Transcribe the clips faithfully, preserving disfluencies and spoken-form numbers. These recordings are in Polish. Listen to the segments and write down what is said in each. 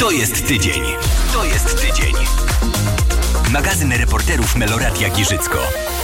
To jest tydzień. To jest tydzień. Magazyn reporterów Meloradia Giżycko.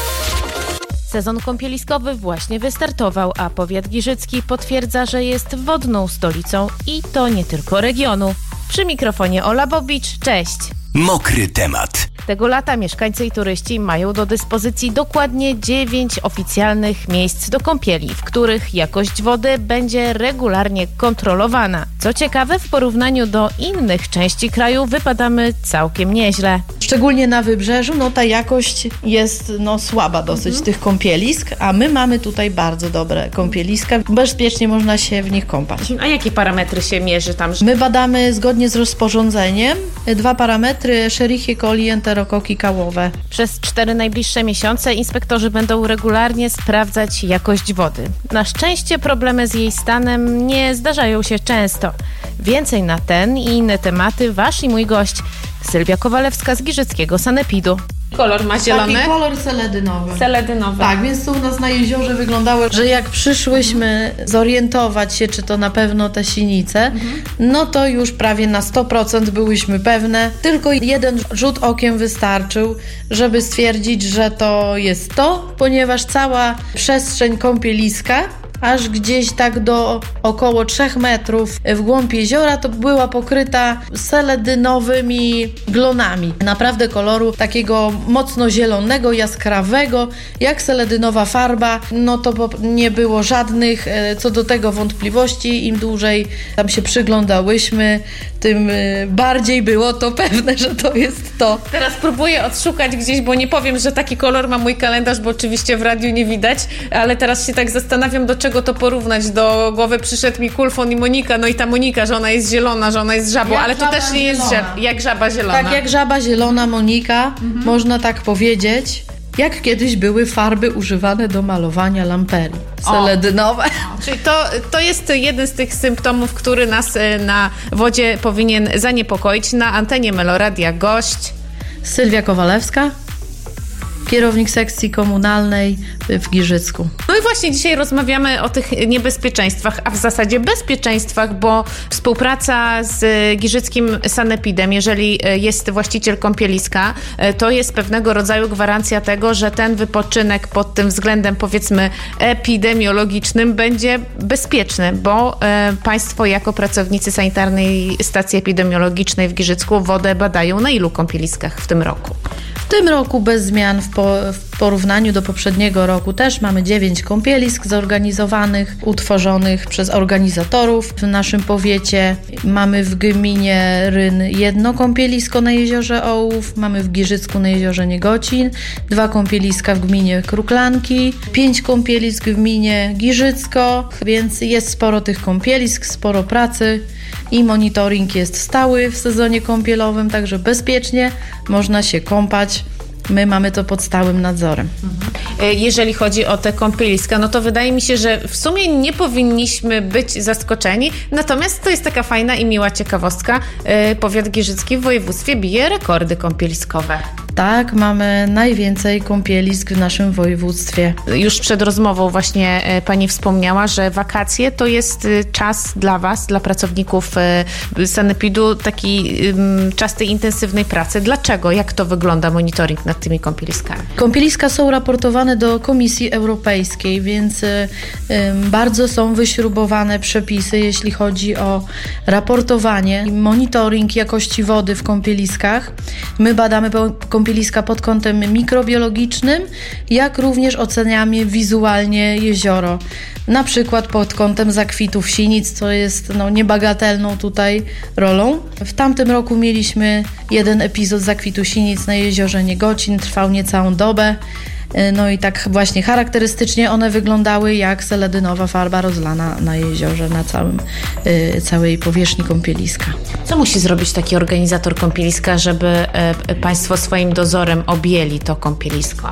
Sezon kąpieliskowy właśnie wystartował, a powiat giżycki potwierdza, że jest wodną stolicą i to nie tylko regionu. Przy mikrofonie Ola Bobicz, cześć! Mokry temat. Tego lata mieszkańcy i turyści mają do dyspozycji dokładnie dziewięć oficjalnych miejsc do kąpieli, w których jakość wody będzie regularnie kontrolowana. Co ciekawe, w porównaniu do innych części kraju wypadamy całkiem nieźle. Szczególnie na wybrzeżu, no ta jakość jest no słaba dosyć mhm. tych kąpielisk, a my mamy tutaj bardzo dobre kąpieliska. Bezpiecznie można się w nich kąpać. A jakie parametry się mierzy tam? My badamy zgodnie z rozporządzeniem dwa parametry Escherichia coli, enterokoki kałowe. Przez cztery najbliższe miesiące inspektorzy będą regularnie sprawdzać jakość wody. Na szczęście problemy z jej stanem nie zdarzają się często. Więcej na ten i inne tematy wasz i mój gość Sylwia Kowalewska z giżyckiego sanepidu. Kolor ma zielony? Taki kolor seledynowy. Seledynowy. Tak, więc to u nas na jeziorze wyglądało, że jak przyszłyśmy zorientować się, czy to na pewno te sinice, mhm. no to już prawie na sto procent byłyśmy pewne. Tylko jeden rzut okiem wystarczył, żeby stwierdzić, że to jest to, ponieważ cała przestrzeń kąpieliska aż gdzieś tak do około trzech metrów w głąb jeziora to była pokryta seledynowymi glonami. Naprawdę koloru takiego mocno zielonego, jaskrawego, jak seledynowa farba, no to nie było żadnych co do tego wątpliwości. Im dłużej tam się przyglądałyśmy, tym bardziej było to pewne, że to jest to. Teraz próbuję odszukać gdzieś, bo nie powiem, że taki kolor ma mój kalendarz, bo oczywiście w radiu nie widać, ale teraz się tak zastanawiam, do czego to porównać. Do głowy przyszedł mi Kulfon i Monika, no i ta Monika, że ona jest zielona, że ona jest żabą, jak ale to też nie jest żab, jak żaba zielona. Tak, jak żaba zielona Monika, mhm. można tak powiedzieć. Jak kiedyś były farby używane do malowania lamperii seledynowe. O, czyli to, to jest jeden z tych symptomów, który nas na wodzie powinien zaniepokoić. Na antenie Meloradia gość Sylwia Kowalewska, kierownik sekcji komunalnej w Giżycku. No i właśnie dzisiaj rozmawiamy o tych niebezpieczeństwach, a w zasadzie bezpieczeństwach, bo współpraca z giżyckim sanepidem, jeżeli jest właściciel kąpieliska, to jest pewnego rodzaju gwarancja tego, że ten wypoczynek pod tym względem, powiedzmy, epidemiologicznym będzie bezpieczny, bo e, państwo jako pracownicy sanitarnej stacji epidemiologicznej w Giżycku wodę badają na ilu kąpieliskach w tym roku? W tym roku bez zmian w, po, w porównaniu do poprzedniego roku też mamy dziewięć kąpielisk zorganizowanych, utworzonych przez organizatorów w naszym powiecie. Mamy w gminie Ryn jedno kąpielisko na jeziorze Ołów, mamy w Giżycku na jeziorze Niegocin, dwa kąpieliska w gminie Kruklanki, pięć kąpielisk w gminie Giżycko, więc jest sporo tych kąpielisk, sporo pracy. I monitoring jest stały w sezonie kąpielowym, także bezpiecznie można się kąpać. My mamy to pod stałym nadzorem. Jeżeli chodzi o te kąpieliska, no to wydaje mi się, że w sumie nie powinniśmy być zaskoczeni, natomiast to jest taka fajna i miła ciekawostka. Powiat giżycki w województwie bije rekordy kąpieliskowe. Tak, mamy najwięcej kąpielisk w naszym województwie. Już przed rozmową właśnie pani wspomniała, że wakacje to jest czas dla was, dla pracowników sanepidu, taki czas tej intensywnej pracy. Dlaczego? Jak to wygląda monitoring nad tymi kąpieliskami? Kąpieliska są raportowane do Komisji Europejskiej, więc bardzo są wyśrubowane przepisy, jeśli chodzi o raportowanie i monitoring jakości wody w kąpieliskach. My badamy kąpieliska pod kątem mikrobiologicznym, jak również oceniamy wizualnie jezioro. Na przykład pod kątem zakwitów sinic, co jest no, niebagatelną tutaj rolą. W tamtym roku mieliśmy jeden epizod zakwitu sinic na jeziorze Niegocin, trwał niecałą dobę. No i tak właśnie charakterystycznie one wyglądały jak seledynowa farba rozlana na jeziorze, na całym, y, całej powierzchni kąpieliska. Co musi zrobić taki organizator kąpieliska, żeby y, państwo swoim dozorem objęli to kąpielisko?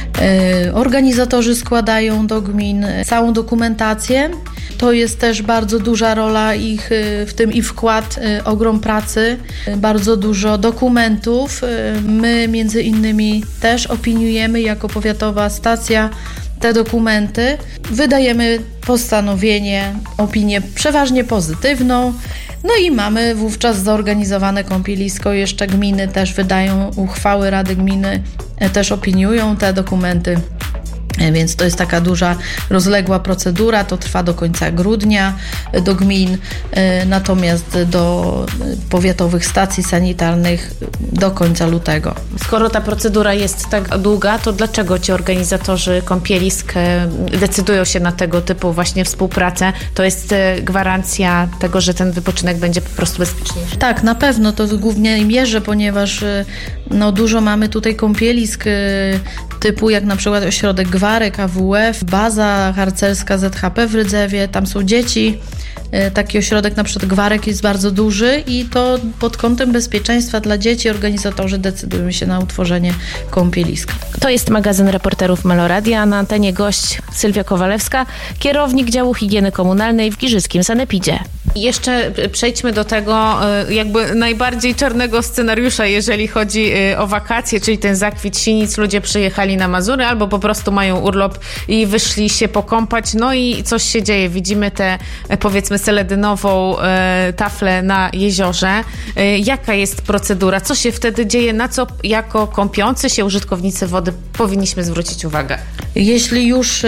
Y, organizatorzy składają do gmin całą dokumentację. To jest też bardzo duża rola ich w tym i wkład, ogrom pracy, bardzo dużo dokumentów. My między innymi też opiniujemy jako powiatowa stacja te dokumenty, wydajemy postanowienie, opinię przeważnie pozytywną, no i mamy wówczas zorganizowane kąpielisko. Jeszcze gminy też wydają uchwały, rady gminy też opiniują te dokumenty. Więc to jest taka duża, rozległa procedura, to trwa do końca grudnia do gmin, natomiast do powiatowych stacji sanitarnych do końca lutego. Skoro ta procedura jest tak długa, to dlaczego ci organizatorzy kąpielisk decydują się na tego typu właśnie współpracę? To jest gwarancja tego, że ten wypoczynek będzie po prostu bezpieczniejszy? Tak, na pewno to w głównej mierze, ponieważ no, dużo mamy tutaj kąpielisk typu jak na przykład ośrodek Gwarek, A W F, baza harcerska Z H P w Rydzewie, tam są dzieci. Taki ośrodek na przykład Gwarek jest bardzo duży i to pod kątem bezpieczeństwa dla dzieci organizatorzy decydują się na utworzenie kąpieliska. To jest magazyn Reporterów Meloradia, a na antenie gość Sylwia Kowalewska, kierownik działu higieny komunalnej w Giżyckim Sanepidzie. Jeszcze przejdźmy do tego jakby najbardziej czarnego scenariusza, jeżeli chodzi o wakacje, czyli ten zakwit sinic. Ludzie przyjechali na Mazury albo po prostu mają urlop i wyszli się pokąpać, no i coś się dzieje. Widzimy tę, powiedzmy, seledynową e, taflę na jeziorze. E, jaka jest procedura? Co się wtedy dzieje? Na co jako kąpiący się użytkownicy wody powinniśmy zwrócić uwagę? Jeśli już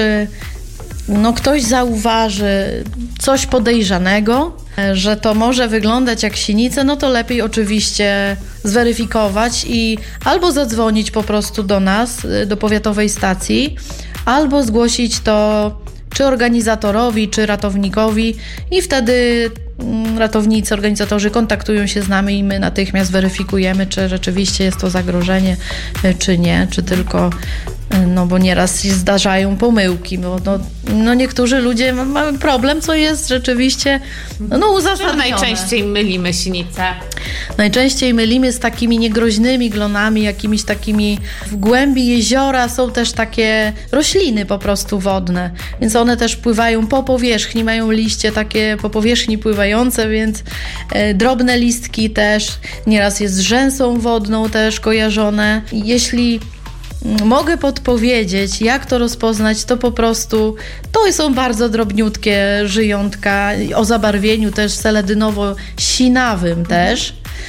no, ktoś zauważy coś podejrzanego, że to może wyglądać jak sinice, no to lepiej oczywiście zweryfikować i albo zadzwonić po prostu do nas, do powiatowej stacji, albo zgłosić to czy organizatorowi, czy ratownikowi i wtedy ratownicy, organizatorzy kontaktują się z nami i my natychmiast weryfikujemy, czy rzeczywiście jest to zagrożenie, czy nie, czy tylko, no bo nieraz się zdarzają pomyłki, bo no, no niektórzy ludzie mają problem, co jest rzeczywiście no uzasadnione. Najczęściej mylimy sinice. Najczęściej mylimy z takimi niegroźnymi glonami, jakimiś takimi. W głębi jeziora są też takie rośliny po prostu wodne, więc one też pływają po powierzchni, mają liście takie po powierzchni pływające, więc e, drobne listki też, nieraz jest z rzęsą wodną też kojarzone. Jeśli mogę podpowiedzieć, jak to rozpoznać, to po prostu to są bardzo drobniutkie żyjątka o zabarwieniu też seledynowo-sinawym też.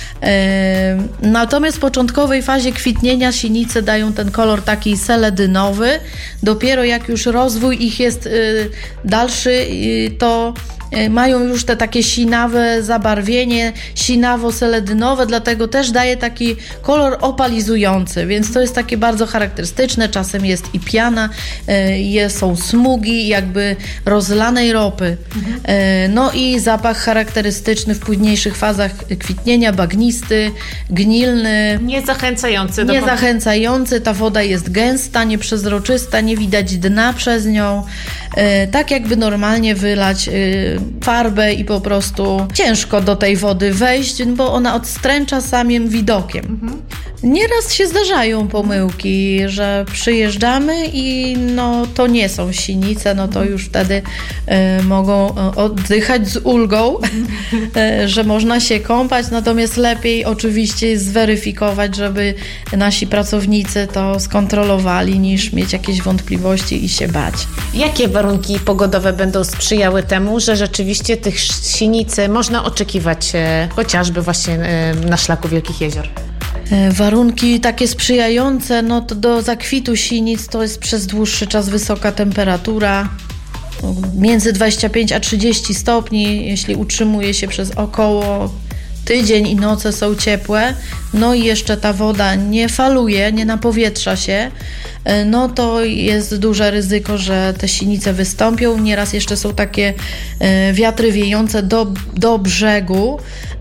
Natomiast w początkowej fazie kwitnienia sinice dają ten kolor taki seledynowy. Dopiero jak już rozwój ich jest dalszy, to mają już te takie sinawe zabarwienie, sinawo-seledynowe, dlatego też daje taki kolor opalizujący, więc to jest takie bardzo charakterystyczne. Czasem jest i piana, jest, są smugi jakby rozlanej ropy. Mhm. No i zapach charakterystyczny w późniejszych fazach kwitnienia, bagnisty, gnilny. Niezachęcający. Do Niezachęcający, ta woda jest gęsta, nieprzezroczysta, nie widać dna przez nią. Tak jakby normalnie wylać farbę i po prostu ciężko do tej wody wejść, bo ona odstręcza samym widokiem. Mhm. Nieraz się zdarzają pomyłki, że przyjeżdżamy i no to nie są sinice, no to już wtedy y, mogą oddychać z ulgą, y, że można się kąpać, natomiast lepiej oczywiście jest zweryfikować, żeby nasi pracownicy to skontrolowali, niż mieć jakieś wątpliwości i się bać. Jakie warunki pogodowe będą sprzyjały temu, że rzeczywiście tych sinicy można oczekiwać e, chociażby właśnie e, na szlaku Wielkich Jezior? Warunki takie sprzyjające, no to do zakwitu sinic to jest przez dłuższy czas wysoka temperatura, między dwadzieścia pięć a trzydzieści stopni, jeśli utrzymuje się przez około tydzień i noce są ciepłe, no i jeszcze ta woda nie faluje, nie napowietrza się, no to jest duże ryzyko, że te sinice wystąpią. Nieraz jeszcze są takie wiatry wiejące do, do brzegu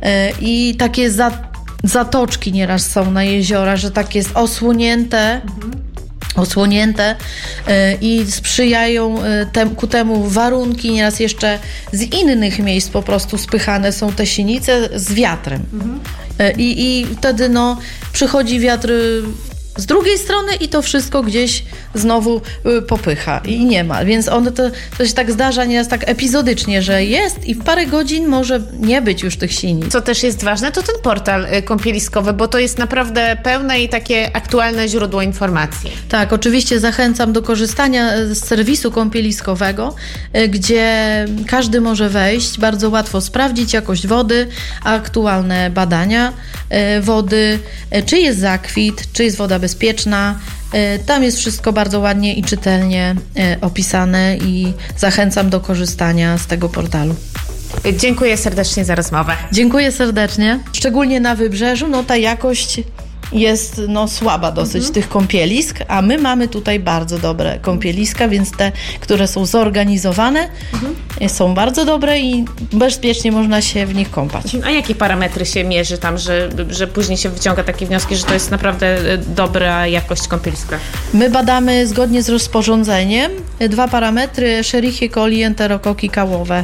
i takie za zatoczki nieraz są na jeziora, że tak jest osłonięte, mhm. osłonięte y, i sprzyjają y, tem, ku temu warunki. Nieraz jeszcze z innych miejsc po prostu spychane są te sinice z wiatrem. Mhm. Y, I wtedy no, przychodzi wiatr z drugiej strony i to wszystko gdzieś znowu y, popycha i nie ma. Więc on to, to się tak zdarza nieraz tak epizodycznie, że jest i w parę godzin może nie być już tych sinic. Co też jest ważne, to ten portal y, kąpieliskowy, bo to jest naprawdę pełne i takie aktualne źródło informacji. Tak, oczywiście zachęcam do korzystania z serwisu kąpieliskowego, y, gdzie każdy może wejść, bardzo łatwo sprawdzić jakość wody, aktualne badania y, wody, y, czy jest zakwit, czy jest woda bezpieczna. Tam jest wszystko bardzo ładnie i czytelnie opisane i zachęcam do korzystania z tego portalu. Dziękuję serdecznie za rozmowę. Dziękuję serdecznie. Szczególnie na Wybrzeżu, no ta jakość jest no, słaba dosyć mhm. tych kąpielisk, a my mamy tutaj bardzo dobre kąpieliska, więc te, które są zorganizowane, mhm. są bardzo dobre i bezpiecznie można się w nich kąpać. A jakie parametry się mierzy tam, że, że później się wyciąga takie wnioski, że to jest naprawdę dobra jakość kąpieliska? My badamy zgodnie z rozporządzeniem dwa parametry Escherichia coli i enterokoki kałowe.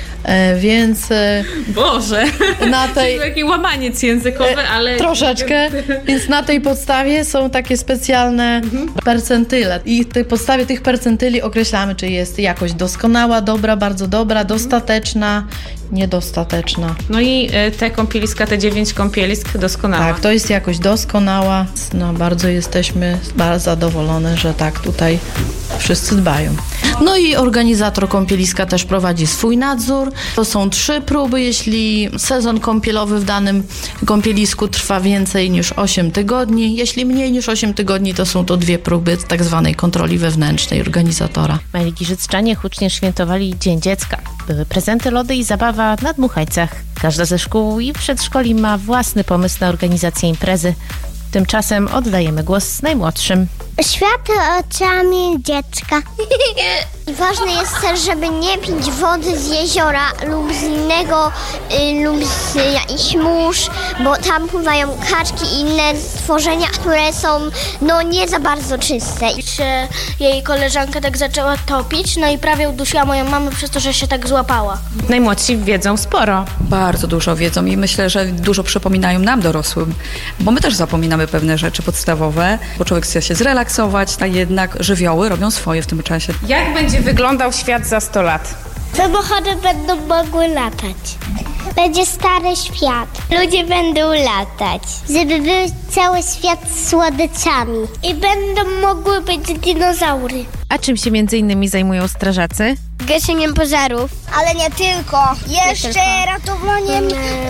E, więc e, Boże, na tej, taki łamaniec językowy, ale... Troszeczkę, więc na tej podstawie są takie specjalne mhm. percentyle i w tej podstawie tych percentyli określamy, czy jest jakość doskonała, dobra, bardzo dobra, dostateczna, niedostateczna. No i te kąpieliska, te dziewięć kąpielisk doskonała. Tak, to jest jakość doskonała. No, bardzo jesteśmy bardzo zadowolone, że tak tutaj wszyscy dbają. No i organizator kąpieliska też prowadzi swój nadzór. To są trzy próby, jeśli sezon kąpielowy w danym kąpielisku trwa więcej niż osiem tygodni. Jeśli mniej niż osiem tygodni, to są to dwie próby tak zwanej kontroli wewnętrznej organizatora. Mali giżycczanie hucznie świętowali Dzień Dziecka. Były prezenty, lody i zabawa na dmuchajcach. Każda ze szkół i przedszkoli ma własny pomysł na organizację imprezy. Tymczasem oddajemy głos najmłodszym. Świat oczami dziecka. Ważne jest też, żeby nie pić wody z jeziora lub z innego, y, lub z jakichś mórz, bo tam pływają kaczki i inne stworzenia, które są no nie za bardzo czyste. Że jej koleżanka tak zaczęła topić, no i prawie udusiła moją mamę przez to, że się tak złapała. Najmłodsi wiedzą sporo. Bardzo dużo wiedzą i myślę, że dużo przypominają nam dorosłym, bo my też zapominamy pewne rzeczy podstawowe, bo człowiek chce się zrelaksować, a jednak żywioły robią swoje w tym czasie. Jak będzie wyglądał świat za sto lat? Samochody będą mogły latać. Będzie stary świat. Ludzie będą latać. Żeby był cały świat z słodyczami. I będą mogły być dinozaury. A czym się między innymi zajmują strażacy? Gaszeniem pożarów. Ale nie tylko. Jeszcze nie tylko. Ratowaniem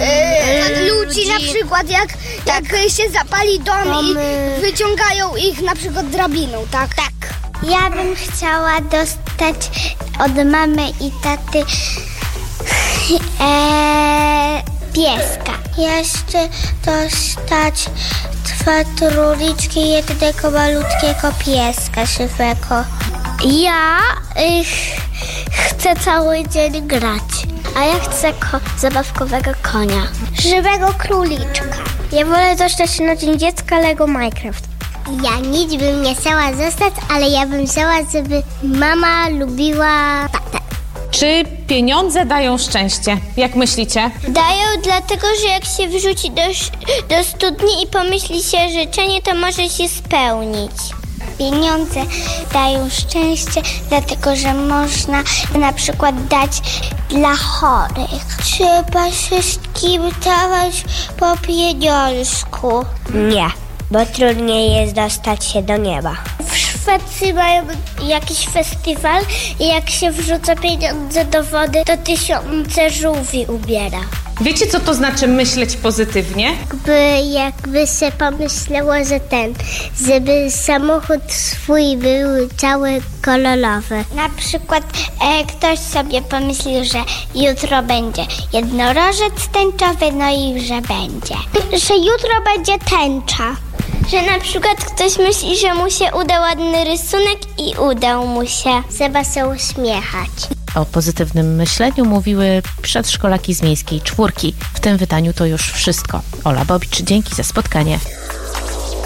yy, ludzi, ludzi, na przykład jak, tak. jak się zapali dom Domy. i wyciągają ich na przykład drabiną, tak? Tak. Ja bym chciała dostać od mamy i taty e, pieska. Jeszcze dostać dwa króliczki i jednego malutkiego pieska żywego. Ja y, chcę cały dzień grać, a ja chcę ko- zabawkowego konia. Żywego króliczka. Ja wolę dostać na Dzień Dziecka Lego Minecraft. Ja nic bym nie chciała zostać, ale ja bym chciała, żeby mama lubiła tatę. Czy pieniądze dają szczęście? Jak myślicie? Dają, dlatego że jak się wrzuci do, do studni i pomyśli się życzenie, to może się spełnić. Pieniądze dają szczęście, dlatego że można na przykład dać dla chorych. Trzeba wszystkim dawać po pieniążku. Nie, bo trudniej jest dostać się do nieba. W Szwecji mają jakiś festiwal i jak się wrzuca pieniądze do wody, to tysiące żółwi ubiera. Wiecie, co to znaczy myśleć pozytywnie? Jakby, jakby się pomyślało, że ten, żeby samochód swój był cały kolorowy. Na przykład e, ktoś sobie pomyślił, że jutro będzie jednorożec tęczowy, no i że będzie. Że jutro będzie tęcza. Że na przykład ktoś myśli, że mu się uda ładny rysunek i udał mu się. Trzeba się uśmiechać. O pozytywnym myśleniu mówiły przedszkolaki z Miejskiej Czwórki. W tym wydaniu to już wszystko. Ola Bobicz, dzięki za spotkanie.